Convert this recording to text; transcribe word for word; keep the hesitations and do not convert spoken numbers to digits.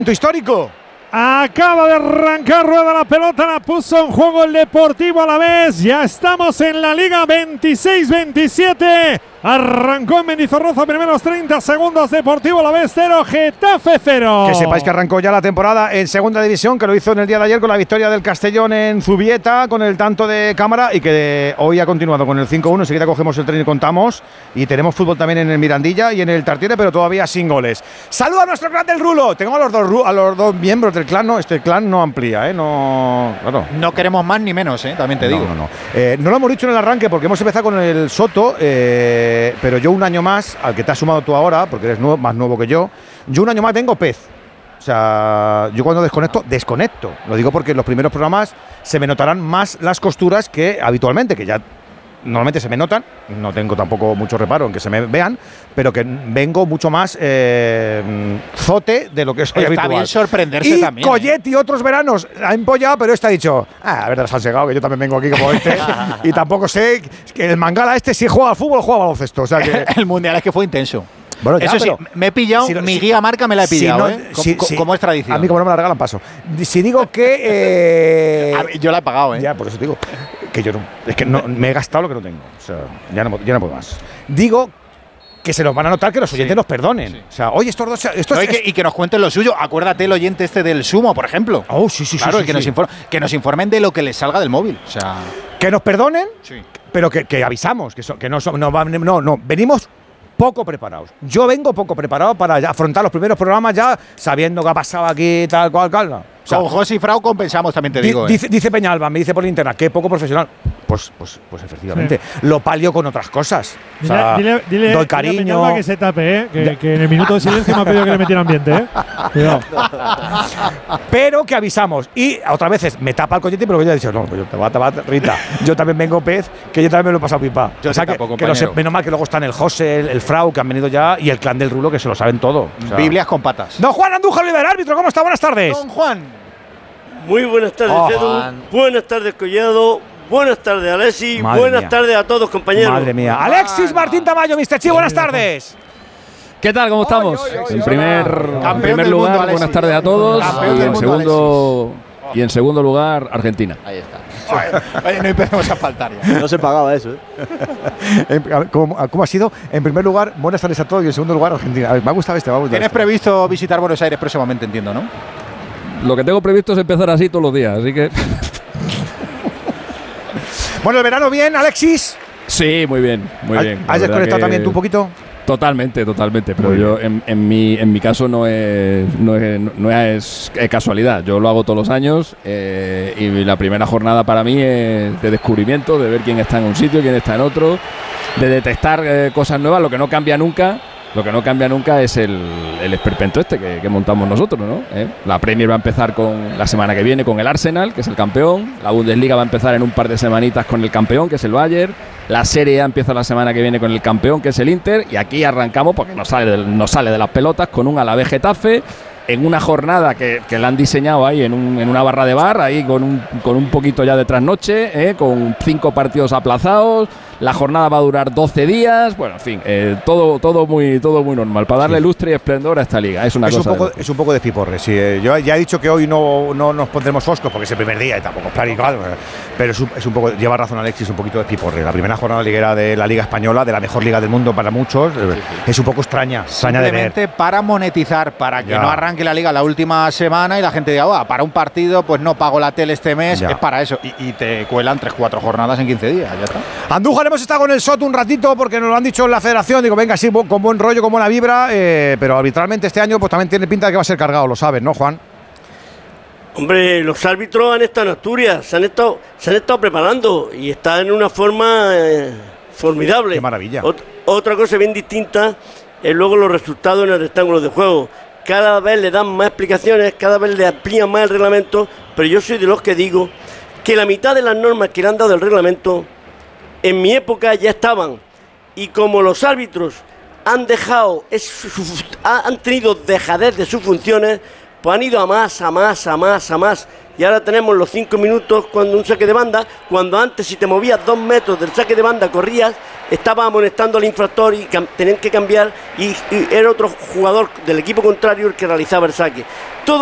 Histórico. Acaba de arrancar, rueda la pelota, la puso en juego el Deportivo Alavés. Ya estamos en la Liga veintiséis veintisiete. Arrancó en Mendizorroza, primeros treinta segundos, Deportivo Alavés cero, Getafe cero. Que sepáis que arrancó ya la temporada en Segunda División, que lo hizo en el día de ayer con la victoria del Castellón en Zubieta, con el tanto de cámara, y que hoy ha continuado con el cinco uno. Enseguida cogemos el tren y contamos. Y tenemos fútbol también en el Mirandilla y en el Tartiere, pero todavía sin goles. ¡Saluda a nuestro clan del Rulo! Tengo a los dos, a los dos miembros del clan. No, este clan no amplía, ¿eh? No, claro. No queremos más ni menos, ¿eh? También te no, digo. No, no. Eh, no lo hemos dicho en el arranque porque hemos empezado con el Soto, eh, pero yo un año más, al que te has sumado tú ahora, porque eres nuevo, más nuevo que yo, yo un año más tengo pez. O sea, yo cuando desconecto, desconecto. Lo digo porque en los primeros programas se me notarán más las costuras que habitualmente, que ya normalmente se me notan, no tengo tampoco mucho reparo en que se me vean, pero que vengo mucho más eh, zote de lo que soy Está habitual. bien sorprenderse y también. Collet y otros veranos ha empollado, pero este ha dicho, ah, a ver, te has llegado, que yo también vengo aquí como este, y tampoco sé que el Mangala este si juega al fútbol o juega al baloncesto. O sea que el mundial es que fue intenso. Bueno, ya, eso sí, me he pillado, si no, mi si, guía marca me la he pillado, si no, ¿eh? Si, como, si, como es tradición. A mí como no me la regalan paso. Si digo que… Eh, mí, yo la he pagado, ¿eh? Ya, por eso te digo. Que yo no… Es que no, me he gastado lo que no tengo. O sea, ya no, ya no puedo más. Digo que se nos van a notar que los oyentes sí, nos perdonen. Sí. O sea, oye, estos dos… Estos no, y, que, y que nos cuenten lo suyo. Acuérdate el oyente este del Sumo, por ejemplo. Oh, sí, sí, claro, sí. Y que, sí, nos sí. Inform, que nos informen de lo que les salga del móvil. O sea… Que nos perdonen, sí. pero que, que avisamos. Que, so, que no, so, no, no, no, venimos… poco preparados. Yo vengo poco preparado para afrontar los primeros programas ya sabiendo qué ha pasado aquí, tal cual, tal. O sea, con José y Frau compensamos, también te digo. Dice, ¿eh? dice Peñalba, me dice por internet, qué poco profesional. Pues, pues, pues efectivamente, sí. Lo palio con otras cosas. O sea, dile, dile, doy cariño. Dile a Peñalba que se tape, ¿eh? que, que en el minuto de silencio me ha pedido que le metiera ambiente. ¿eh? Cuidado. Pero que avisamos. Y otras veces me tapa el coyote, pero yo he dicho, no, yo te va a tapar, Rita. Yo también vengo pez, que yo también me lo he pasado pipa. Yo o sea, que, que lo sé, menos mal que luego están el José, el, el Frau, que han venido ya, y el clan del Rulo, que se lo saben todo. O sea, Biblias con patas. Don Juan Andújar Oliver, árbitro, ¿cómo está? Buenas tardes. Don Juan. Muy buenas tardes, oh, Edu. Buenas tardes, Collado. Buenas tardes, Alexis. Madre buenas mía. tardes a todos, compañeros. Madre mía. Alexis Martín Tamayo, mister Chi, buenas tardes. ¿Qué tal? ¿Cómo estamos? Oy, oy, oy, en primer, en primer lugar, mundo, buenas tardes a todos. Campeón Y en, mundo, segundo, y en segundo lugar, Argentina. Ahí está. Oye, no empezamos a faltar ya. No se pagaba eso, ¿eh? ¿Cómo, ¿Cómo ha sido? En primer lugar, buenas tardes a todos. Y en segundo lugar, Argentina. A ver, me ha gustado este, me ha gustado Tienes este. previsto visitar Buenos Aires próximamente, entiendo, ¿no? Lo que tengo previsto es empezar así todos los días, así que… Bueno, el verano bien, Alexis. Sí, muy bien, muy ¿Has, bien. ¿Has desconectado que… también tú un poquito? Totalmente, totalmente. Pero muy yo, en, en, mi, en mi caso, no es, no es, no es casualidad. Yo lo hago todos los años eh, y la primera jornada para mí es de descubrimiento, de ver quién está en un sitio, quién está en otro, de detectar eh, cosas nuevas. Lo que no cambia nunca, lo que no cambia nunca es el, el esperpento este que, que montamos nosotros, ¿no? ¿Eh? La Premier va a empezar con la semana que viene con el Arsenal, que es el campeón. La Bundesliga va a empezar en un par de semanitas con el campeón, que es el Bayern. La Serie A empieza la semana que viene con el campeón, que es el Inter. Y aquí arrancamos, porque nos sale de, nos sale de las pelotas, con un Alavés Getafe, en una jornada que, que la han diseñado ahí en, un, en una barra de bar, ahí con un, con un poquito ya de trasnoche, ¿eh? Con cinco partidos aplazados. La jornada va a durar doce días. Bueno, en fin, eh, todo, todo, muy, todo muy normal. Para darle sí. lustre y esplendor a esta liga. Es una es cosa. Un poco, es un poco de piporre. Sí, eh, yo ya he dicho que hoy no, no nos pondremos foscos porque es el primer día y tampoco es claro y claro. Pero es un, es un poco, lleva razón Alexis, un poquito de piporre. La primera jornada liguera de la Liga Española, de la mejor liga del mundo para muchos, sí, sí. es un poco extraña. extraña Simplemente de ver. Para monetizar, para que ya. no arranque la liga la última semana y la gente diga, oh, para un partido, pues no pago la tele este mes. Ya. Es para eso. Y, y te cuelan tres, cuatro jornadas en quince días. Ya está. Andújar, hemos estado con el Soto un ratito porque nos lo han dicho en la federación. Digo, venga, sí, con buen rollo, con buena vibra, eh, pero arbitralmente este año pues también tiene pinta de que va a ser cargado, lo sabes, ¿no, Juan? Hombre, los árbitros han estado en Asturias, se han estado, se han estado preparando y están en una forma eh, formidable. Qué maravilla. Ot- otra cosa bien distinta es luego los resultados en el rectángulo de juego. Cada vez le dan más explicaciones, cada vez le amplían más el reglamento, pero yo soy de los que digo que la mitad de las normas que le han dado el reglamento en mi época ya estaban, y como los árbitros han dejado, es, su, han tenido dejadez de sus funciones, pues han ido a más, a más, a más, a más. Y ahora tenemos los cinco minutos cuando un saque de banda, cuando antes si te movías dos metros del saque de banda, corrías, estaba amonestando al infractor y tenían que cambiar y, y era otro jugador del equipo contrario el que realizaba el saque. Todo